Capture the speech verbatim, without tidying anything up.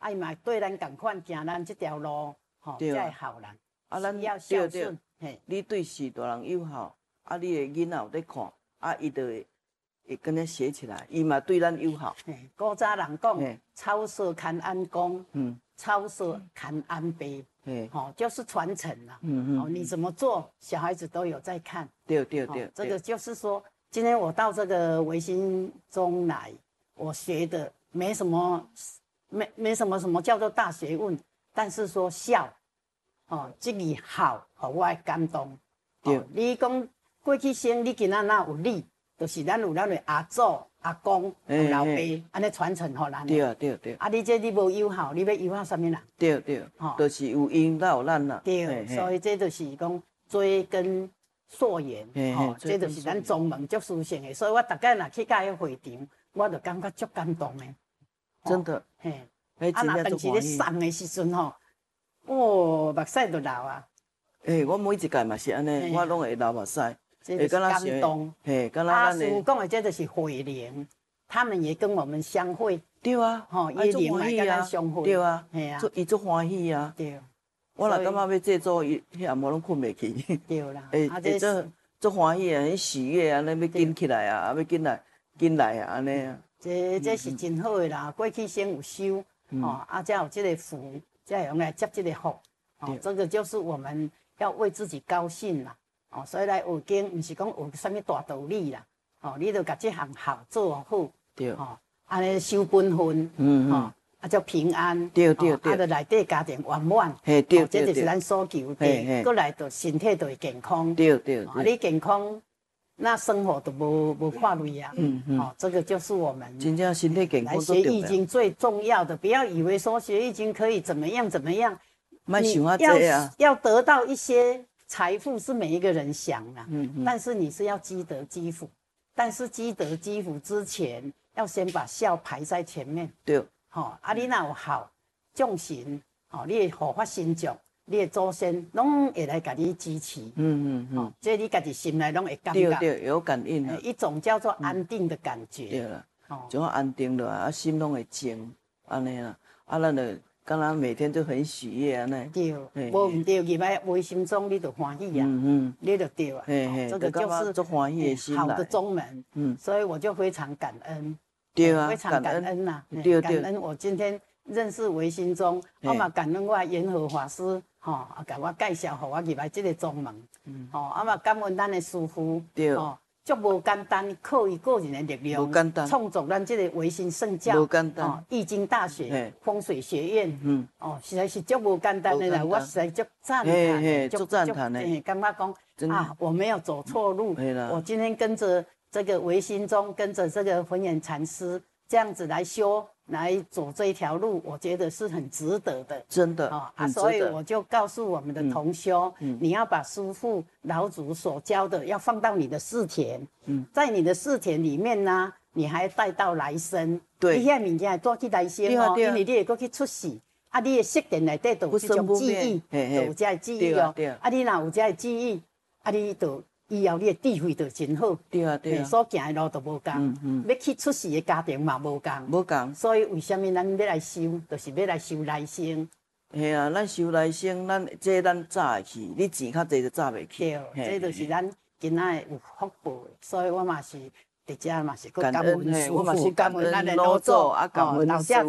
啊伊嘛对咱共款行咱这条路，吼、哦，才会孝人。 啊，咱要孝顺， 嘿，你对四大人友好，啊，你的囡仔有在看，啊，伊就会会跟咱学起来，伊嘛对咱友好。 嘿，古早人讲，草色看安公，嗯，草色看安辈，嘿，好、哦，就是传承啦。嗯嗯，哦，你怎么做，小孩子都有在看。 对对对， 哦、这个就是说，今天我到这个维新中来，我学的没什么，没没什么什么叫做大学问，但是说孝。哦，这个好，互我的感动。对，哦、你讲过去生，你今仔哪有你，就是咱有咱的阿祖、阿公、老爸，安尼传承互咱。 对啊，对对。 啊，你这你无友好，你要友好啥物人？ 对对，哦，就是有因才有咱啦。 对，所以这就是讲追根溯源，哦，这就是咱宗门足殊胜的。所以我大概若去到迄会场，我就感觉足感动的。 真的。 嘿，啊，若当时咧送的时阵吼。哦，目屎就流啊！ 诶，我每一届嘛是安尼，我拢会流目屎， 会感动。 嘿，敢若咱的。师傅讲的这就是会灵，他们也跟我们相会。 对啊， 吼，也灵来跟咱相会。 对啊， 嘿啊， 伊足欢喜啊。 对。 我若感觉要制作，伊迄暗晡拢困袂去。 对啦。 诶，会足足欢喜啊，迄喜悦安尼要紧起来啊，要紧来，紧来啊，安尼啊。 这这是真好的啦，过去先有修，吼，啊，才有这个福。再用来接这个福，哦，这个就是我们要为自己高兴啦，哦，所以来学经，不是讲有啥物大道理啦，哦，你著甲这项好做好，对，哦，安尼守本分，嗯嗯，啊叫平安， 对对对， 啊，著内底家庭圆满， 嘿对， 这就是咱所求的，过来著身体著会健康， 对对， 啊，你健康。那生活都无无怕累呀，嗯嗯，哦，这个就是我们真正身体健康来学易经最重要的，不要以为说学易经可以怎么样怎么样， 你要要得到一些财富是每一个人想的，嗯嗯，但是你是要积德积福，但是积德积福之前，要先把孝排在前面， 对， 好，啊，你若有好众神，哦，你护法神将。你的祖先拢会来甲你支持，嗯嗯嗯，哦，这你家己心内拢会感觉， 对对，有感应啊， 一种叫做安定的感觉， 对啦，哦，就安定落来，啊，心拢会静，安尼啦，啊，咱就敢若每天都很喜悦安尼， 对，无唔对，入来微心中你就欢喜啊，嗯嗯，你就对啊， 嘿嘿， 这个就是做欢喜的心好的宗门，嗯，所以我就非常感恩， 对啊， 非常感恩呐， 对对， 感恩我今天认识微心中，我嘛感恩我元和法师。吼，啊，甲我介绍，互我入来即个宗门，嗯，吼，啊嘛感恩咱的师傅，对，吼，足无简单，靠伊个人的力量， 无简单， 创造咱即个维新圣教， 无简单， 哦，易经大学、风水学院，嗯，哦，实在是足无简单的啦，我实在足赞叹， 足赞叹的， 感觉讲啊，我没有走错路，我今天跟着这个维新宗，跟着这个弘远禅师这样子来修。来走这一条路，我觉得是很值得的， 真的啊、哦、啊！所以我就告诉我们的同修，嗯嗯、你要把师父老祖所教的要放到你的四田，嗯，在你的四田里面呢，你还带到来生，对，你遐物件带去来生哦，因为你会过去出世，啊，你的色田内底都有这种记忆，都有这记忆哦，啊，你若有这记忆，啊，你就。以后你的智慧就真好， 对啊对啊， 所行的路都无共，嗯嗯，要去出世的家庭嘛无共， 无共。 所以为什么咱要来修，就是要来修来生。 嘿啊，咱修来生，咱这咱早会去，你钱较济就早袂去。 对，这就是咱今仔有福报的，所以我嘛是伫遮嘛是感恩师父，感恩咱的老祖，啊，感恩老师。